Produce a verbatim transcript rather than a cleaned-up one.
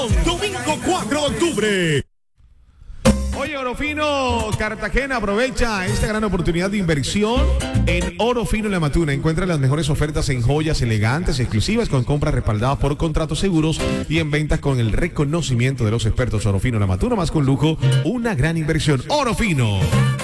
Domingo cuatro de octubre. Oye, Oro Fino Cartagena aprovecha esta gran oportunidad de inversión en Oro Fino La Matuna. Encuentra las mejores ofertas en joyas elegantes, exclusivas, con compras respaldadas por contratos seguros y en ventas con el reconocimiento de los expertos. Oro Fino La Matuna, más con lujo, una gran inversión. Oro Fino.